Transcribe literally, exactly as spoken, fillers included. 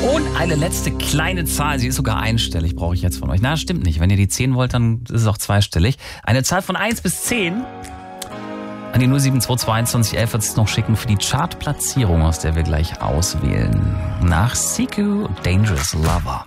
Und eine letzte kleine Zahl, sie ist sogar einstellig, brauche ich jetzt von euch. Na, stimmt nicht. Wenn ihr die zehn wollt, dann ist es auch zweistellig. Eine Zahl von eins bis zehn. An die null sieben zwei zwei einundzwanzig elf wird es noch schicken für die Chartplatzierung, aus der wir gleich auswählen. Nach Siku, Dangerous Lover.